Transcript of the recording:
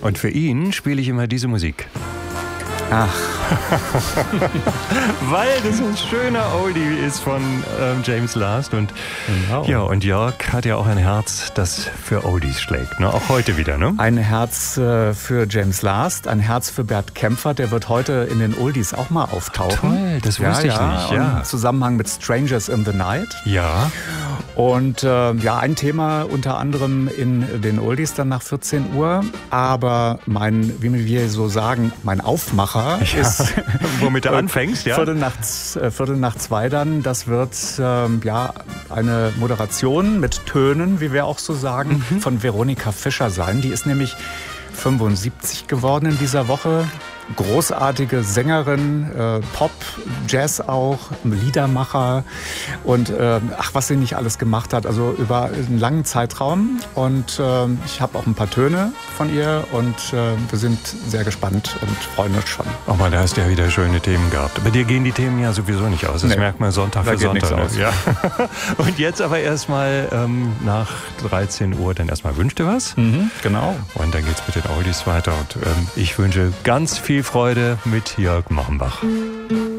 Und für ihn spiele ich immer diese Musik. Ach. Weil das ein schöner Oldie ist von James Last. Und, genau. Ja, und Jörg hat ja auch ein Herz, das für Oldies schlägt. Ne? Auch heute wieder, ne? Ein Herz für James Last, ein Herz für Bert Kämpfer. Der wird heute in den Oldies auch mal auftauchen. Toll, das wusste ich nicht. Ja. Im Zusammenhang mit Strangers in the Night. Ja. Und ein Thema unter anderem in den Oldies dann nach 14 Uhr. Aber wie wir so sagen, mein Aufmacher ist... Womit du anfängst, ja? Viertel nach 2 dann. Das wird eine Moderation mit Tönen, wie wir auch so sagen, von Veronika Fischer sein. Die ist nämlich 75 geworden in dieser Woche. Großartige Sängerin, Pop, Jazz auch, Liedermacher und was sie nicht alles gemacht hat, also über einen langen Zeitraum. Und ich habe auch ein paar Töne von ihr und wir sind sehr gespannt und freuen uns schon. Aber da hast du ja wieder schöne Themen gehabt. Bei dir gehen die Themen ja sowieso nicht aus. Das merkt man Sonntag für Sonntag. Aus. Ja. Und jetzt aber erstmal nach 13 Uhr dann erstmal wünscht ihr was. Genau. Und dann geht's mit den Oldies weiter. Und ich wünsche ganz viel Freude mit Jörg Mochenbach.